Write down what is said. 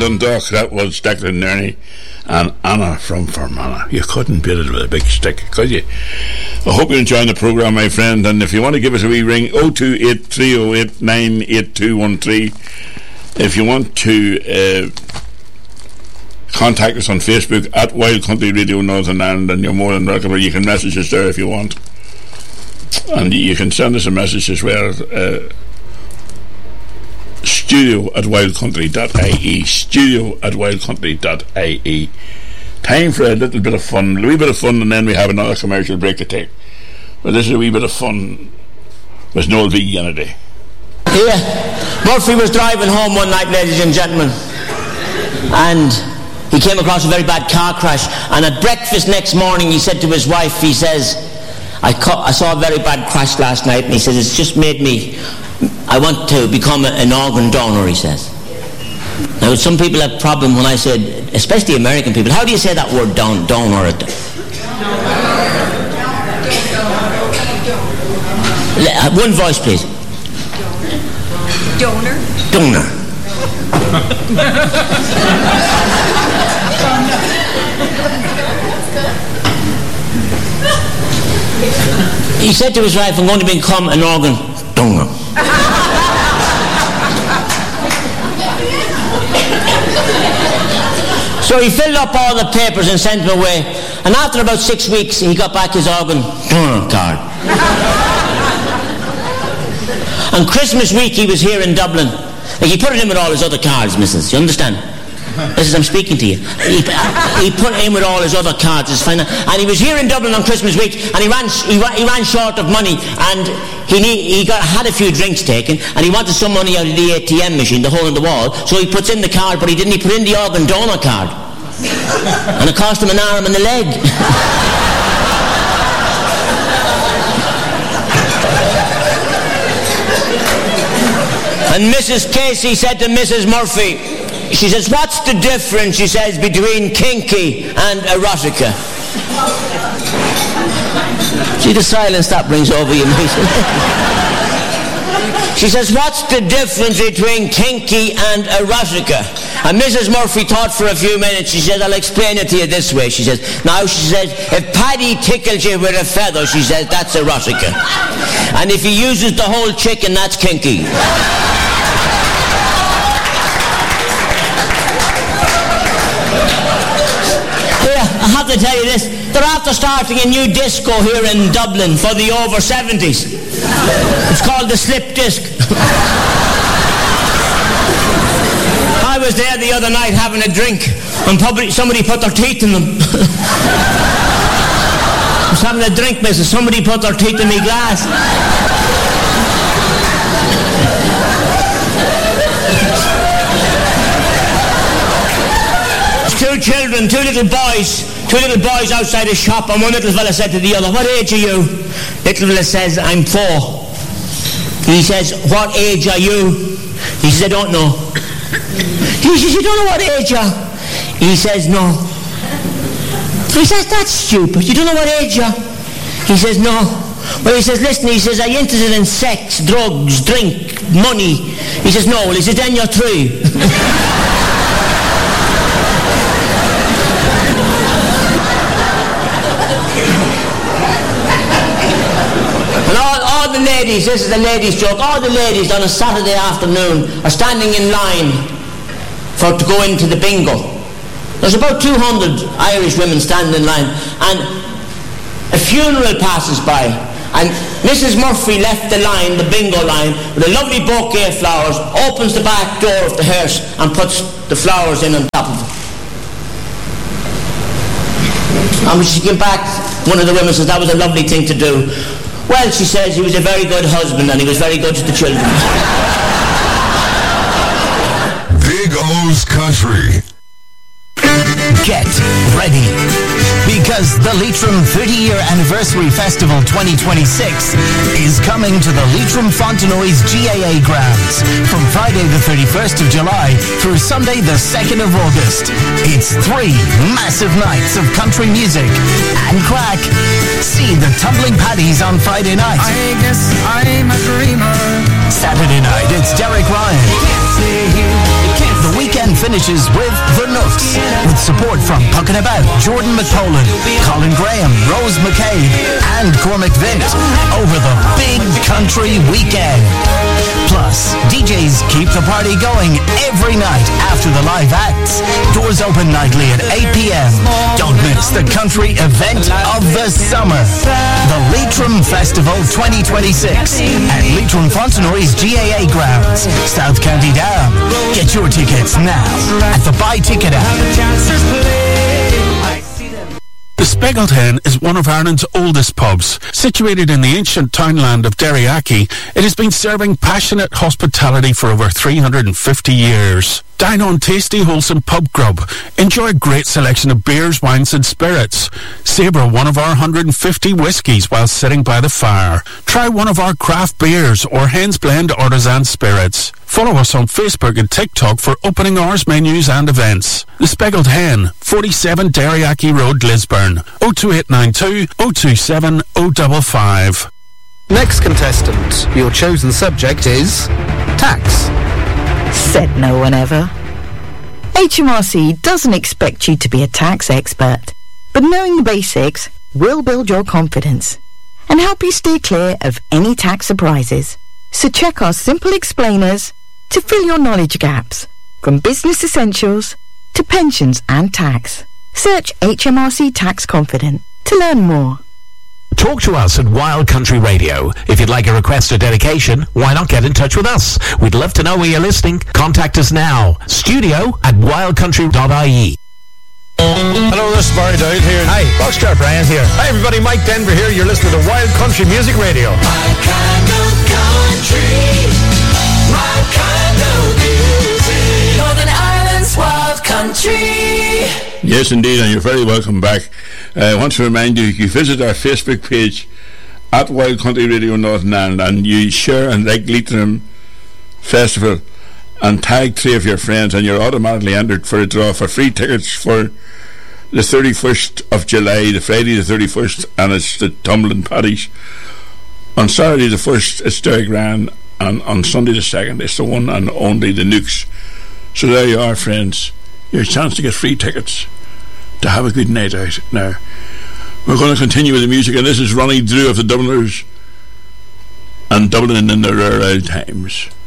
Dundalk. That was Declan Nerney and Anna from Fermanagh. You couldn't beat it with a big stick, could you? I hope you're enjoying the programme, my friend, and if you want to give us a wee ring, 02830898213. If you want to contact us on Facebook at Wild Country Radio Northern Ireland, and you're more than welcome. You can message us there if you want, and you can send us a message as well. studio@wildcountry.ie, studio@wildcountry.ie. Time for a little bit of fun, a wee bit of fun, and then we have another commercial break to take. But this is a wee bit of fun with Noel V. Kennedy. Here, Murphy was driving home one night, ladies and gentlemen, and he came across a very bad car crash. And at breakfast next morning, he said to his wife, he says, I saw a very bad crash last night, and he says, it's just made me, I want to become an organ donor, he says. Now, some people have problem when I said, especially American people, how do you say that word, donor? One voice, please. Donor. He said to his wife, I'm going to become an organ donor. So he filled up all the papers and sent them away. And after about 6 weeks, he got back his organ donor card. On Christmas week, he was here in Dublin. He put it in with all his other cards, missus. You understand? Missus, I'm speaking to you. He put it in with all his other cards. It's fine. And he was here in Dublin on Christmas week, and he ran short of money, and he had a few drinks taken, and he wanted some money out of the ATM machine, the hole in the wall. So he puts in the card, but he didn't. He put in the organ donor card, and it cost him an arm and a leg. And Mrs. Casey said to Mrs. Murphy, she says, what's the difference, she says, between kinky and erotica? See the silence that brings over you, Mason? She says, what's the difference between kinky and erotica? And Mrs. Murphy thought for a few minutes. She said, I'll explain it to you this way. She says, now, she says, if Paddy tickles you with a feather, she says, that's erotica. And if he uses the whole chicken, that's kinky. I have to tell you this, they're after starting a new disco here in Dublin for the over 70s. It's called the Slip Disc. I was there the other night having a drink, and somebody put their teeth in them. I was having a drink, missus, somebody put their teeth in my glass. Two children, two little boys outside a shop, and one little fella said to the other, what age are you? Little fella says, I'm 4. He says, what age are you? He says, I don't know. He says, you don't know what age you are? He says, no. He says, that's stupid, you don't know what age you are? He says, no. Well, he says, listen, he says, are you interested in sex, drugs, drink, money? He says, no. Well, he says, then you're 3. Ladies, this is a ladies' joke. All the ladies on a Saturday afternoon are standing in line to go into the bingo. There's about 200 Irish women standing in line, and a funeral passes by, and Mrs. Murphy left the line, the bingo line, with a lovely bouquet of flowers, opens the back door of the hearse and puts the flowers in on top of it. And when she came back, one of the women says, that was a lovely thing to do. Well, she says, he was a very good husband and he was very good to the children. Big O's Country. Get ready, because the Leitrim 30-year Anniversary Festival 2026 is coming to the Leitrim Fontenoy's GAA Grounds from Friday the 31st of July through Sunday the 2nd of August. It's 3 massive nights of country music and crack. See the Tumbling Paddies on Friday night. I guess I'm a dreamer. Saturday night, it's Derek Ryan. You can't stay here. You can't The Weekend finishes with The Nooks, with support from Puckin' About, Jordan McPolan, Colin Graham, Rose McCabe, and Cormac Vint over the big country weekend. Plus, DJs keep the party going every night after the live acts. Doors open nightly at 8 p.m. Don't miss the country event of the summer, the Leitrim Festival 2026 at Leitrim Fontenoy's GAA Grounds, South County Down. Get your tickets now at the Buy Ticket app. The Speckled Hen is one of Ireland's oldest pubs. Situated in the ancient townland of Derryackie, it has been serving passionate hospitality for over 350 years. Dine on tasty, wholesome pub grub. Enjoy a great selection of beers, wines and spirits. Savour one of our 150 whiskies while sitting by the fire. Try one of our craft beers or Hen's Blend artisan spirits. Follow us on Facebook and TikTok for opening hours, menus and events. The Speckled Hen, 47 Derryackie Road, Lisburn. 02892 027 055. Next contestant, your chosen subject is tax. Said no one ever. HMRC doesn't expect you to be a tax expert, but knowing the basics will build your confidence and help you steer clear of any tax surprises. So check our simple explainers to fill your knowledge gaps, from business essentials to pensions and tax. Search HMRC Tax Confident to learn more. Talk to us at Wild Country Radio. If you'd like a request or dedication, why not get in touch with us? We'd love to know where you're listening. Contact us now. studio@wildcountry.ie. Hello, this is Barry Dowd here. Hi, Boxcar Brian here. Hi everybody, Mike Denver here. You're listening to Wild Country Music Radio. My kind of country, my kind of music. Northern Ireland's Wild Country. Yes, indeed, and you're very welcome back. I want to remind you, you visit our Facebook page at Wild Country Radio Northern Ireland and you share and like Leitrim Festival and tag 3 of your friends and you're automatically entered for a draw for free tickets for the 31st of July, the Friday the 31st, and it's the Tumbling Paddies. On Saturday the 1st it's Derry Grand, and on Sunday the 2nd it's the one and only the Nooks. So there you are, friends, your chance to get free tickets to have a good night out. Now we're going to continue with the music, and this is Ronnie Drew of the Dubliners and Dublin in the Rare Old Times.